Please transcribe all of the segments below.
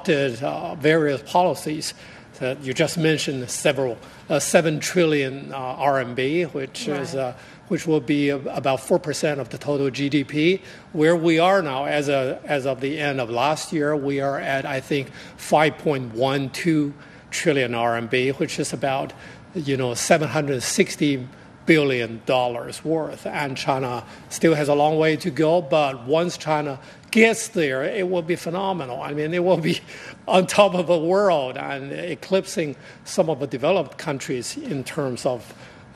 adopted various policies that you just mentioned, 7 trillion RMB, which will be about 4% of the total GDP. Where we are now, as of the end of last year, we are at, I think, 5.12 trillion RMB, which is about, $760 billion worth. And China still has a long way to go, but once China gets there, it will be phenomenal. I mean, it will be on top of the world and eclipsing some of the developed countries in terms of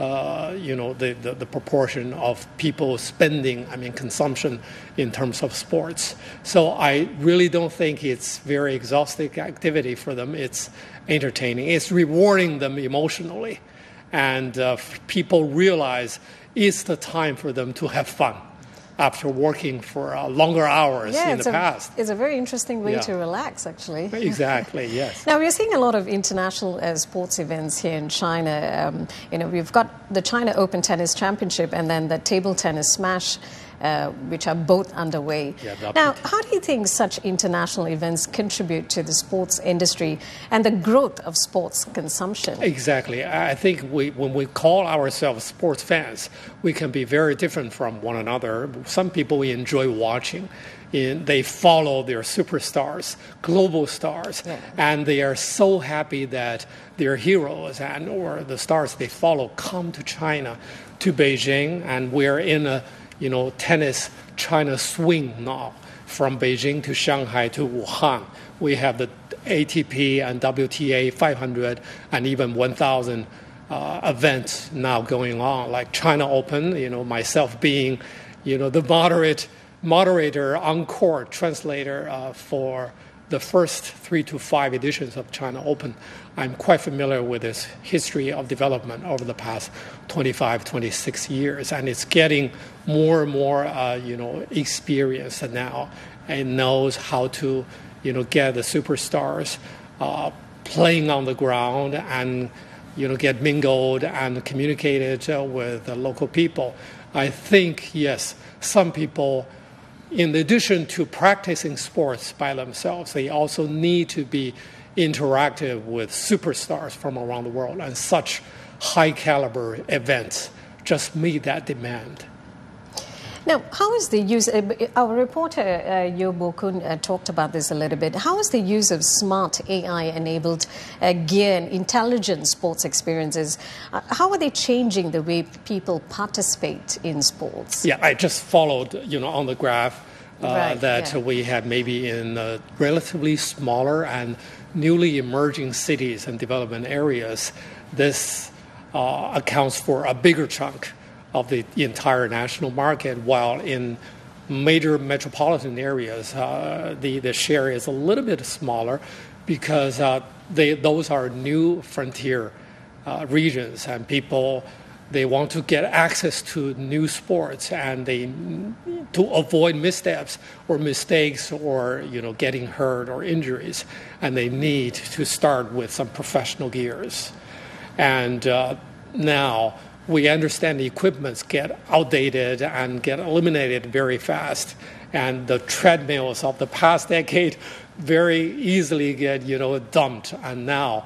the proportion of people spending, consumption in terms of sports. So I really don't think it's very exhaustive activity for them. It's entertaining. It's rewarding them emotionally. And people realize it's the time for them to have fun after working for longer hours in the past. It's a very interesting way to relax, actually. Exactly, yes. Now, we're seeing a lot of international sports events here in China. We've got the China Open Tennis Championship and then the Table Tennis Smash, which are both underway. Now, how do you think such international events contribute to the sports industry and the growth of sports consumption? Exactly. I think when we call ourselves sports fans, we can be very different from one another. Some people we enjoy watching. They follow their superstars, global stars, and they are so happy that their heroes or the stars they follow come to China, to Beijing, and we're in a tennis China swing now, from Beijing to Shanghai to Wuhan. We have the ATP and WTA 500 and even 1,000 events now going on, like China Open, myself being, the moderator, on-court translator for the first 3 to 5 editions of China Open. I'm quite familiar with this history of development over the past 25, 26 years, and it's getting more and more, experience now, and knows how to, get the superstars playing on the ground and, get mingled and communicated with the local people. I think, yes, some people, in addition to practicing sports by themselves, they also need to be interactive with superstars from around the world, and such high caliber events just meet that demand. Now, how is the use, our reporter Yo Bo-kun talked about this a little bit, how is the use of smart AI-enabled gear and intelligent sports experiences, how are they changing the way people participate in sports? Yeah, I just followed, on the graph we have maybe in relatively smaller and newly emerging cities and development areas. This accounts for a bigger chunk of the entire national market, while in major metropolitan areas, the share is a little bit smaller because those are new frontier regions, and people, they want to get access to new sports, and to avoid missteps or mistakes or getting hurt or injuries, and they need to start with some professional gears. And now we understand the equipments get outdated and get eliminated very fast, and the treadmills of the past decade very easily get dumped, and now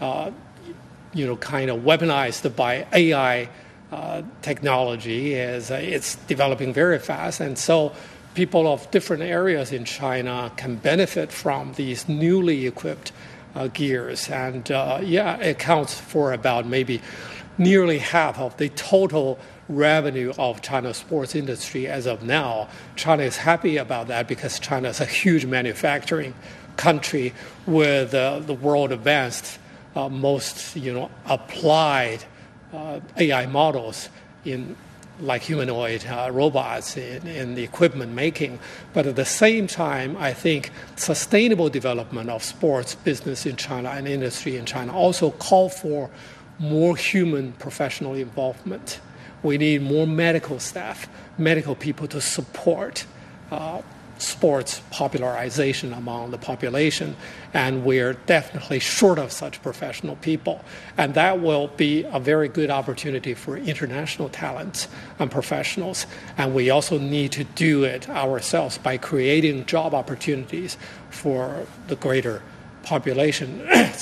kind of weaponized by AI technology as it's developing very fast. And so people of different areas in China can benefit from these newly equipped gears. And it accounts for about maybe nearly half of the total revenue of China's sports industry as of now. China is happy about that because China is a huge manufacturing country with the world advanced most applied AI models in like humanoid robots in the equipment making. But at the same time, I think sustainable development of sports business in China and industry in China also call for more human professional involvement. We need more medical staff, medical people to support sports popularization among the population, and we're definitely short of such professional people. And that will be a very good opportunity for international talents and professionals. And we also need to do it ourselves by creating job opportunities for the greater population.